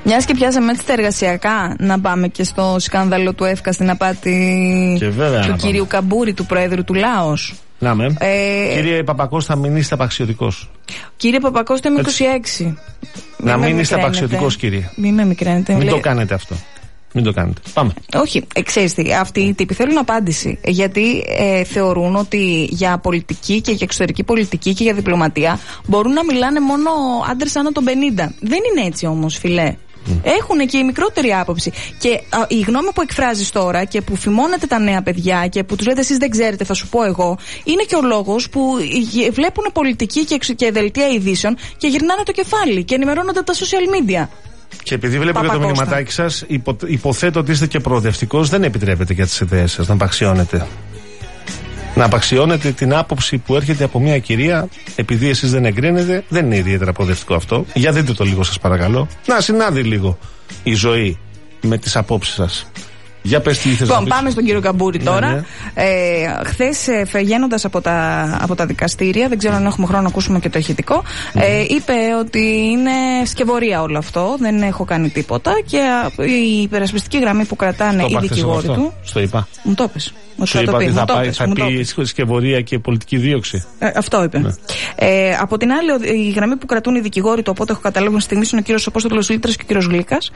Μιας και πιάσαμε έτσι τα εργασιακά, να πάμε και στο σκάνδαλο του ΕΦΚΑ στην απάτη του κυρίου Καμπούρη, του Προέδρου του Λάος. Να με. Κύριε Παπακώστα, μην είστε απαξιωτικός. Κύριε Παπακώστα, είμαι 26. Να μην είστε απαξιωτικός, κύριε. Μην με μικραίνετε. Μην το κάνετε αυτό. Μην το κάνετε. Πάμε. Όχι, ξέρεις τι, αυτοί οι τύποι θέλουν απάντηση. Γιατί θεωρούν ότι για πολιτική και για εξωτερική πολιτική και για διπλωματία μπορούν να μιλάνε μόνο άντρες άνω των 50. Δεν είναι έτσι όμως, φιλέ. Έχουν και η μικρότερη άποψη. Και η γνώμη που εκφράζεις τώρα και που φημώνετε τα νέα παιδιά και που τους λέτε εσείς δεν ξέρετε, θα σου πω εγώ, είναι και ο λόγος που βλέπουν πολιτική και δελτία ειδήσεων και γυρνάνε το κεφάλι και ενημερώνονται από τα social media. Και επειδή βλέπω και το μηνυματάκι σας, υποθέτω ότι είστε και προοδευτικός, δεν επιτρέπετε για τις ιδέες σας να απαξιώνετε. Να απαξιώνετε την άποψη που έρχεται από μια κυρία, επειδή εσείς δεν εγκρίνετε, δεν είναι ιδιαίτερα προοδευτικό αυτό. Για δείτε το λίγο, σας παρακαλώ. Να συνάδει λίγο η ζωή με τις απόψεις σας. Για πες τι ήθελες να πεις. Πάμε στον κύριο Καμπούρη τώρα. Ναι. Χθες, φεγγαίνοντας από τα δικαστήρια, δεν ξέρω αν έχουμε χρόνο να ακούσουμε και το ηχητικό, είπε ότι είναι σκευωρία όλο αυτό, δεν έχω κάνει τίποτα και η υπερασπιστική γραμμή που κρατάνε οι δικηγόροι του. Στο είπα. Μου το πες. Σου είπα ότι θα πει σκευωρία και πολιτική δίωξη. Αυτό είπε. Ναι. Από την άλλη, η γραμμή που κρατούν οι δικηγόροι του, οπότε έχω καταλάβει στη στιγμή, είναι ο κύριος Απόστολος Λίτρας και ο κύριος Γλύκας,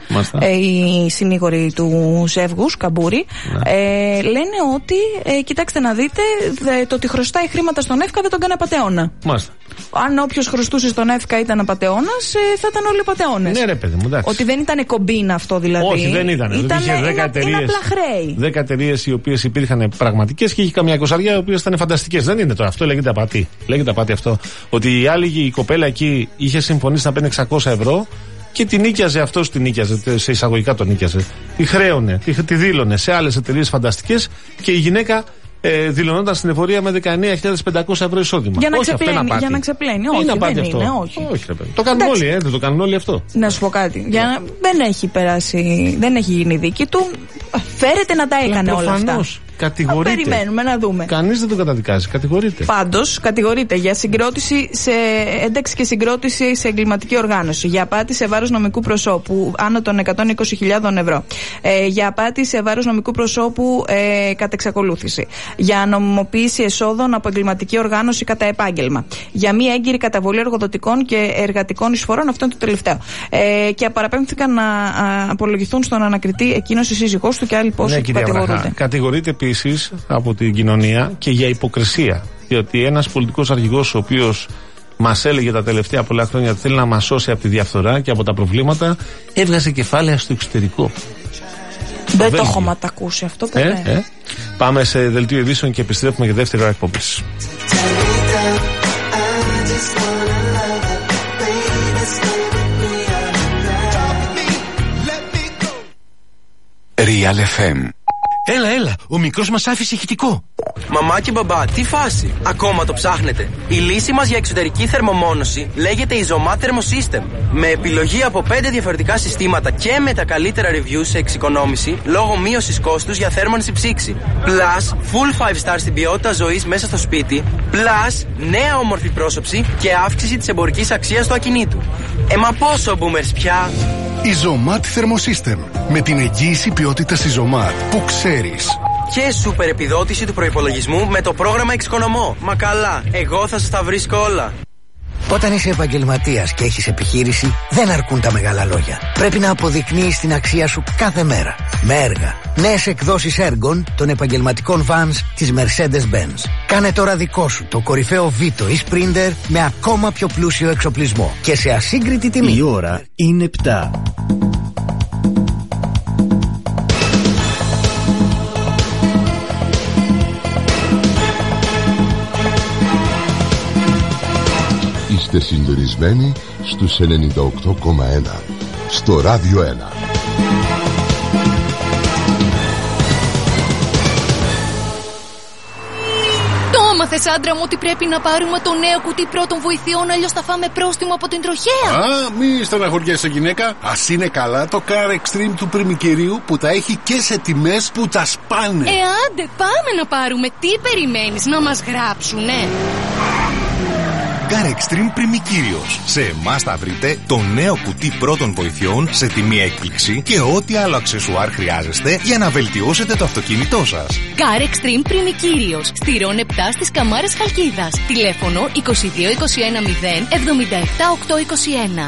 οι συνήγοροι του ζεύγους Καμπούρη. Ναι. Λένε ότι, κοιτάξτε να δείτε, το ότι χρωστάει χρήματα στον ΕΦΚΑ δεν τον κάνει απατεώνα. Μάλιστα. Αν όποιος χρωστούσε στον ΕΦΚΑ ήταν απατεώνας, θα ήταν όλοι απατεώνες. Ναι, ρε παιδί μου, εντάξει. Ότι δεν ήταν κομπίνα αυτό δηλαδή. Όχι, δεν ήταν. Είναι απλά χρέη. 10 εταιρείες οι οποίες υπήρχαν πραγματικές και είχε καμιά εικοσαριά οι οποίες ήταν φανταστικές. Δεν είναι τώρα. Αυτό λέγεται απάτη. Λέγεται απάτη αυτό. Ότι η κοπέλα εκεί είχε συμφωνήσει να παίρνει 600 ευρώ και την νίκιαζε, αυτός την νίκιαζε, σε εισαγωγικά τον νίκιαζε. Τη χρέωνε, τη δήλωνε σε άλλες εταιρείες φανταστικές και η γυναίκα δηλωνόταν στην εφορία με 19.500 ευρώ εισόδημα. Για να ξεπλένει. Όχι, είναι δεν αυτό. Είναι, όχι. Όχι, ρε παιδί. Το κάνουν όλοι, δεν το κάνουν όλοι αυτό. Να σου πω κάτι. Δεν έχει περάσει, δεν έχει γίνει δίκη του. Φέρεται να τα έκανε όλα αυτά. Κατηγορείται. Περιμένουμε να δούμε. Κανείς δεν τον καταδικάζει. Κατηγορείται. Πάντως, κατηγορείται για συγκρότηση ένταξη και συγκρότηση σε εγκληματική οργάνωση. Για απάτη σε βάρος νομικού προσώπου άνω των 120.000 ευρώ. Για απάτη σε βάρος νομικού προσώπου κατά εξακολούθηση. Για νομιμοποίηση εσόδων από εγκληματική οργάνωση κατά επάγγελμα. Για μη έγκυρη καταβολή εργοδοτικών και εργατικών εισφορών. Αυτό είναι το τελευταίο. Και παραπέμφθηκαν να απολογηθούν στον ανακριτή εκείνος η σύζυγός του και άλλοι πόσοι που κατηγορούνται. Κατηγορείται επίσης από την κοινωνία και για υποκρισία. Διότι ένας πολιτικός αρχηγός ο οποίος μας έλεγε τα τελευταία πολλά χρόνια ότι θέλει να μας σώσει από τη διαφθορά και από τα προβλήματα, έβγαζε κεφάλαια στο εξωτερικό. Δεν το έχω ματακούσει αυτό ποτέ. Πάμε σε δελτίο ειδήσεων και επιστρέφουμε για δεύτερη ώρα εκπομπής. Real FM. Έλα, ο μικρός μας άφησε ηχητικό. Μαμά και μπαμπά, τι φάση, ακόμα το ψάχνετε? Η λύση μας για εξωτερική θερμομόνωση λέγεται Isomat Thermosystem. Με επιλογή από 5 διαφορετικά συστήματα και με τα καλύτερα reviews σε εξοικονόμηση λόγω μείωσης κόστους για θέρμανση ψήξη. Plus, full 5 star στην ποιότητα ζωής μέσα στο σπίτι. Plus, νέα όμορφη πρόσωψη και αύξηση της εμπορικής αξίας του ακινήτου. Μα πόσο boomers πια? Isomat Thermosystem. Με την εγγύηση ποιότητας Isomat που ξέρεις. Και σούπερ επιδότηση του προϋπολογισμού με το πρόγραμμα Εξοικονομώ. Μα καλά, εγώ θα σας τα βρίσκω όλα. Όταν είσαι επαγγελματίας και έχεις επιχείρηση, δεν αρκούν τα μεγάλα λόγια. Πρέπει να αποδεικνύεις την αξία σου κάθε μέρα. Με έργα. Νέες εκδόσεις έργων των επαγγελματικών vans της Mercedes-Benz. Κάνε τώρα δικό σου το κορυφαίο Vito ή Sprinter με ακόμα πιο πλούσιο εξοπλισμό και σε ασύγκριτη τιμή. Η ώρα είναι 7. Είστε συντονισμένοι στους 98,1 στο Ράδιο 1. Το έμαθες, άντρα μου, ότι πρέπει να πάρουμε το νέο κουτί πρώτων βοηθειών, αλλιώς θα φάμε πρόστιμο από την τροχέα. Μη στεναχωριέσαι, γυναίκα. Ας είναι καλά το Car Extreme του πριμικερίου που τα έχει και σε τιμές που τα σπάνε. Άντε, πάμε να πάρουμε. Τι περιμένεις, να μας γράψουνε? Car Extreme Πριμικύριος. Σε εμάς θα βρείτε το νέο κουτί πρώτων βοηθειών σε τιμή έκπληξη και ό,τι άλλο αξεσουάρ χρειάζεστε για να βελτιώσετε το αυτοκίνητό σας. Car Extreme Πριμικύριος. Στη Ρον 7 στις Καμάρες Χαλκίδας. Τηλέφωνο 22 21 0 77 821.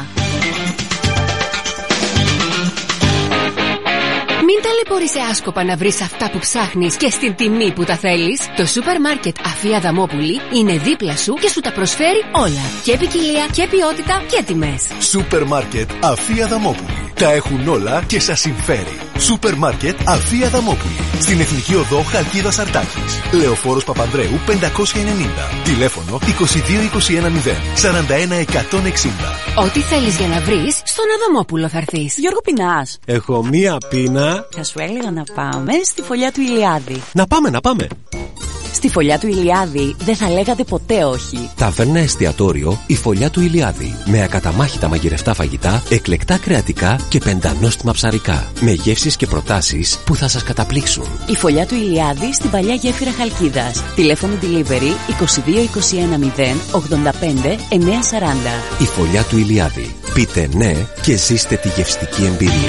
Μην ταλαιπωρείσαι άσκοπα να βρεις αυτά που ψάχνεις και στην τιμή που τα θέλεις. Το σούπερ μάρκετ Αφία Δαμόπουλη είναι δίπλα σου και σου τα προσφέρει όλα. Και ποικιλία και ποιότητα και τιμές. Σούπερ μάρκετ Αφία Δαμόπουλη. Τα έχουν όλα και σας συμφέρει. Σούπερ μάρκετ Αφία Δαμόπουλη. Στην Εθνική Οδό Χαλκίδας Αρτάκης. Λεωφόρος Παπανδρέου 590. Τηλέφωνο 22 21 0 41 160. Ό,τι θέλεις για να βρεις, στον Αδαμόπουλο θα έρθεις. Γιώργο, πεινάς? Έχω μία πείνα. Θα σου έλεγα να πάμε στη φωλιά του Ηλιάδη. Να πάμε. Στη φωλιά του Ηλιάδη δεν θα λέγατε ποτέ όχι. Ταβέρνα εστιατόριο η Φωλιά του Ηλιάδη. Με ακαταμάχητα μαγειρευτά φαγητά, εκλεκτά κρεατικά και πεντανόστιμα ψαρικά. Με γεύσεις και προτάσεις που θα σας καταπλήξουν. Η Φωλιά του Ηλιάδη στην παλιά γέφυρα Χαλκίδας. Τηλέφωνο delivery 22 21 0 85 940. Η Φωλιά του Ηλιάδη. Πείτε ναι και ζήστε τη γευστική εμπειρία.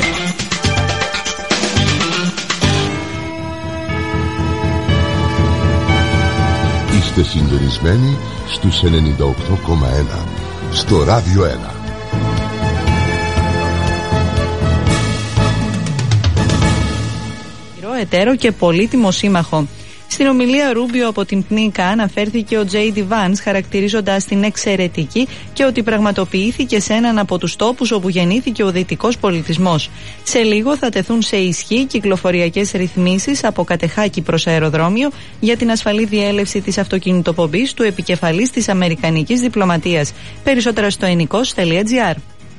Είστε συντονισμένοι στους 98,1 στο Ράδιο 1. Εταίρο και πολύτιμο σύμμαχο. Στην ομιλία Ρούμπιο από την ΠΝΙΚΑ αναφέρθηκε ο J.D. Vance χαρακτηρίζοντας την εξαιρετική και ότι πραγματοποιήθηκε σε έναν από τους τόπους όπου γεννήθηκε ο δυτικός πολιτισμός. Σε λίγο θα τεθούν σε ισχύ κυκλοφοριακές ρυθμίσεις από Κατεχάκη προς αεροδρόμιο για την ασφαλή διέλευση της αυτοκινητοπομπής του επικεφαλής της Αμερικανικής διπλωματίας. Περισσότερα στο ενικός.gr.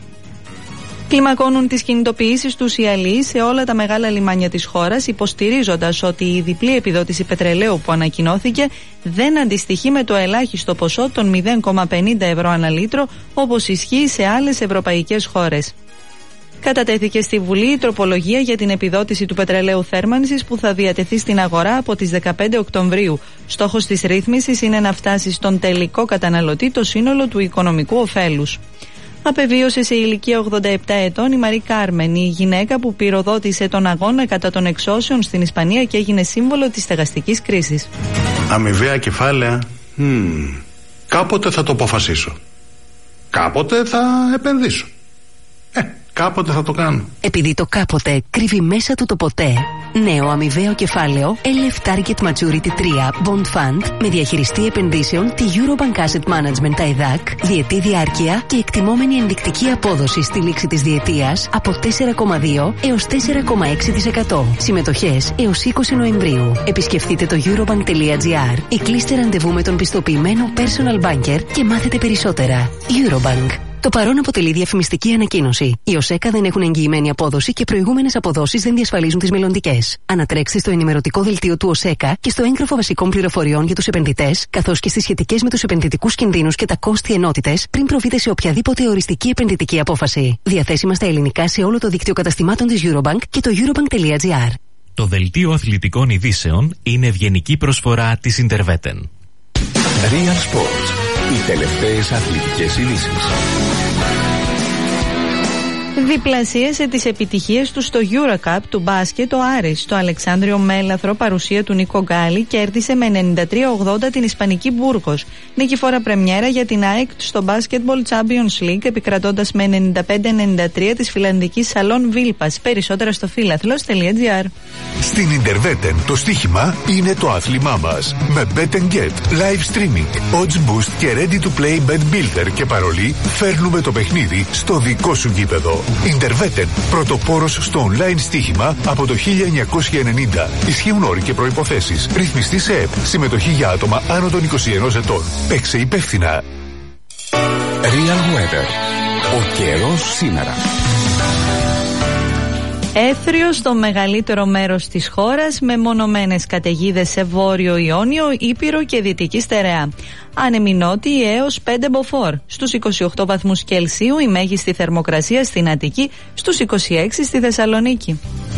Κλιμακώνουν τις κινητοποιήσεις τους οι αλλοίς σε όλα τα μεγάλα λιμάνια της χώρας, υποστηρίζοντας ότι η διπλή επιδότηση πετρελαίου που ανακοινώθηκε δεν αντιστοιχεί με το ελάχιστο ποσό των 0,50 ευρώ ανά λίτρο, όπως ισχύει σε άλλες ευρωπαϊκές χώρες. Κατατέθηκε στη Βουλή η τροπολογία για την επιδότηση του πετρελαίου θέρμανσης που θα διατεθεί στην αγορά από τις 15 Οκτωβρίου. Στόχος της ρύθμισης είναι να φτάσει στον τελικό καταναλωτή το σύνολο του οικονομικού ωφέλους. Απεβίωσε σε ηλικία 87 ετών η Μαρή Κάρμεν, η γυναίκα που πυροδότησε τον αγώνα κατά των εξώσεων στην Ισπανία και έγινε σύμβολο της στεγαστικής κρίσης. Αμοιβαία κεφάλαια. Κάποτε θα το αποφασίσω. Κάποτε θα επενδύσω. Κάποτε θα το κάνω. Επειδή το κάποτε κρύβει μέσα του το ποτέ. Νέο αμοιβαίο κεφάλαιο LF Target Maturity 3 Bond Fund με διαχειριστή επενδύσεων τη Eurobank Asset Management TAIDAC, διετή διάρκεια και εκτιμόμενη ενδεικτική απόδοση στη λήξη της διετίας από 4,2 έως 4,6%. Συμμετοχές έως 20 Νοεμβρίου. Επισκεφτείτε το eurobank.gr ή κλείστε ραντεβού με τον πιστοποιημένο personal banker και μάθετε περισσότερα. Eurobank. Το παρόν αποτελεί διαφημιστική ανακοίνωση. Οι ΟΣΕΚΑ δεν έχουν εγγυημένη απόδοση και προηγούμενες αποδόσεις δεν διασφαλίζουν τις μελλοντικές. Ανατρέξτε στο ενημερωτικό δελτίο του ΟΣΕΚΑ και στο έγγραφο βασικών πληροφοριών για τους επενδυτές, καθώς και στις σχετικές με τους επενδυτικούς κινδύνους και τα κόστη ενότητες πριν προβείτε σε οποιαδήποτε οριστική επενδυτική απόφαση. Διαθέσιμα στα ελληνικά σε όλο το δίκτυο καταστημάτων της Eurobank και το eurobank.gr. Το δελτίο αθλητικών ειδήσεων είναι ευγενική προσφορά της Interveten. Real Sports. Οι τελευταίες αθλητικές ειδήσεις. Διπλασίασε τις επιτυχίες του στο EuroCup του μπάσκετ ο Άρης. Το Αλεξάνδριο Μέλαθρο, παρουσία του Νίκο Γκάλη, κέρδισε με 93-80 την Ισπανική Μπούργκος. Νικηφόρα πρεμιέρα για την ΑΕΚ στο Basketball Champions League, επικρατώντας με 95-93 της φιλανδικής Σαλόν Βίλπας. Περισσότερα στο φιλαθλός.gr. Στην Interveten το στοίχημα είναι το άθλημά μας. Με Bet & Get, live streaming, odds boost και ready to play bet builder και παρολί, φέρνουμε το παιχνίδι στο δικό σου γήπεδο. Interveten, πρωτοπόρος στο online στοίχημα από το 1990. Ισχύουν όροι και προϋποθέσεις. Ρυθμιστή σε ΕΠ. Συμμετοχή για άτομα άνω των 21 ετών. Παίξε υπεύθυνα. Real Weather. Ο καιρός σήμερα. Έθριο στο μεγαλύτερο μέρος της χώρας με μονομένες καταιγίδες σε βόρειο Ιόνιο, Ήπειρο και Δυτική Στερεά. Άνεμη νότιη έως 5 μποφόρ. Στους 28 βαθμούς Κελσίου η μέγιστη θερμοκρασία στην Αττική, στους 26 στη Θεσσαλονίκη.